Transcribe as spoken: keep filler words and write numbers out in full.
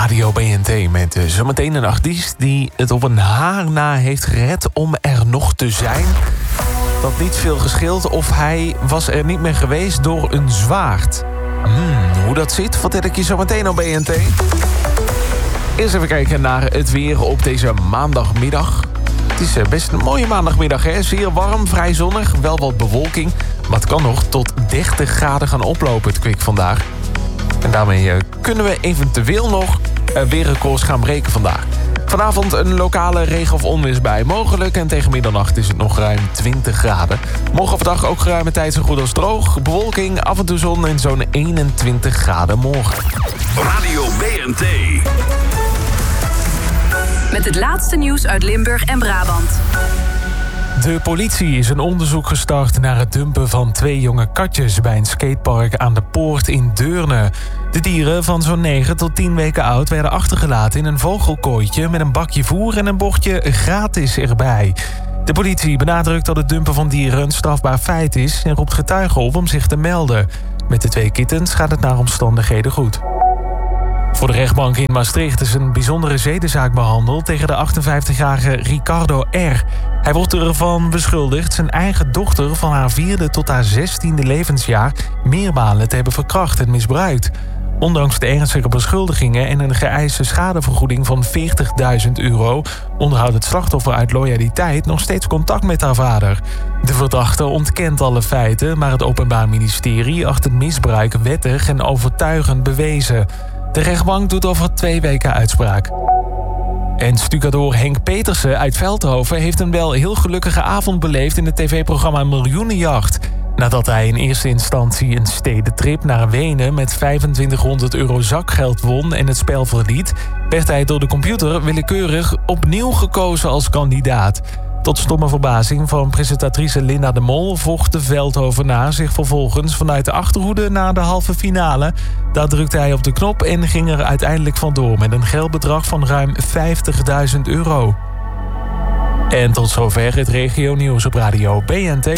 Radio B N T met uh, zometeen een artiest die het op een haar na heeft gered om er nog te zijn. Dat niet veel gescheeld of hij was er niet meer geweest door een zwaard. Hmm, hoe dat zit, vertel ik je zometeen op B N T. Eerst even kijken naar het weer op deze maandagmiddag. Het is best een mooie maandagmiddag, hè? Zeer warm, vrij zonnig, wel wat bewolking. Maar het kan nog tot dertig graden gaan oplopen, het kwik vandaag. En daarmee uh, kunnen we eventueel nog uh, weerrecords gaan breken vandaag. Vanavond een lokale regen- of onweersbui mogelijk. En tegen middernacht is het nog ruim twintig graden. Morgen overdag ook geruime tijd zo goed als droog. Bewolking, af en toe zon en zo'n eenentwintig graden morgen. Radio B N T. Met het laatste nieuws uit Limburg en Brabant. De politie is een onderzoek gestart naar het dumpen van twee jonge katjes bij een skatepark aan de Poort in Deurne. De dieren van zo'n negen tot tien weken oud werden achtergelaten in een vogelkooitje met een bakje voer en een bordje gratis erbij. De politie benadrukt dat het dumpen van dieren een strafbaar feit is en roept getuigen op om zich te melden. Met de twee kittens gaat het naar omstandigheden goed. Voor de rechtbank in Maastricht is een bijzondere zedenzaak behandeld tegen de achtenvijftigjarige Ricardo R. Hij wordt ervan beschuldigd zijn eigen dochter van haar vierde tot haar zestiende levensjaar meermalen te hebben verkracht en misbruikt. Ondanks de ernstige beschuldigingen en een geëiste schadevergoeding van veertigduizend euro... onderhoudt het slachtoffer uit loyaliteit nog steeds contact met haar vader. De verdachte ontkent alle feiten, maar het Openbaar Ministerie acht het misbruik wettig en overtuigend bewezen. De rechtbank doet over twee weken uitspraak. En stucadoor Henk Petersen uit Veldhoven heeft een wel heel gelukkige avond beleefd in het tv-programma Miljoenenjacht. Nadat hij in eerste instantie een stedentrip naar Wenen met vijfentwintighonderd euro zakgeld won en het spel verliet, werd hij door de computer willekeurig opnieuw gekozen als kandidaat. Tot stomme verbazing van presentatrice Linda de Mol vocht de Veldhovenaar zich vervolgens vanuit de achterhoede naar de halve finale. Daar drukte hij op de knop en ging er uiteindelijk vandoor met een geldbedrag van ruim vijftigduizend euro. En tot zover het regionieuws op Radio B N T.